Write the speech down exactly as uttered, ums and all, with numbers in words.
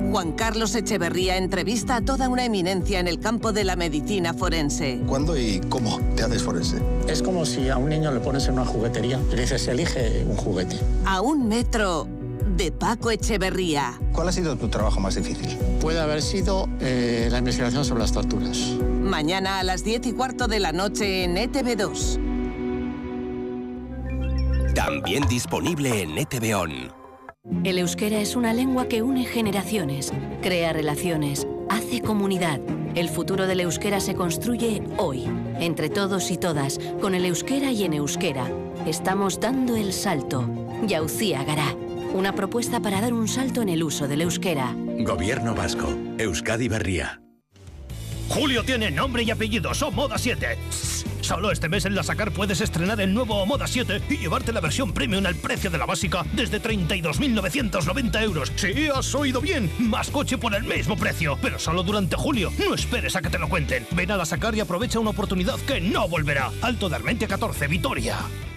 Juan Carlos Echeverría entrevista a toda una eminencia en el campo de la medicina forense. ¿Cuándo y cómo te haces forense? Es como si a un niño le pones en una juguetería y le dices, elige un juguete. A un metro de Paco Echeverría. ¿Cuál ha sido tu trabajo más difícil? Puede haber sido eh, la investigación sobre las torturas. Mañana a las diez y cuarto de la noche en E T V dos. También disponible en E T V On. El euskera es una lengua que une generaciones, crea relaciones, hace comunidad. El futuro del euskera se construye hoy, entre todos y todas, con el euskera y en euskera. Estamos dando el salto. Yaucía Gará, una propuesta para dar un salto en el uso del euskera. Gobierno Vasco, Euskadi Berria. Julio tiene nombre y apellido, Omoda siete. Solo este mes en La Sacar puedes estrenar el nuevo Omoda siete y llevarte la versión premium al precio de la básica desde treinta y dos mil novecientos noventa euros. Sí, has oído bien, más coche por el mismo precio, pero solo durante julio. No esperes a que te lo cuenten. Ven a La Sacar y aprovecha una oportunidad que no volverá. Alto de Armentia catorce, Vitoria.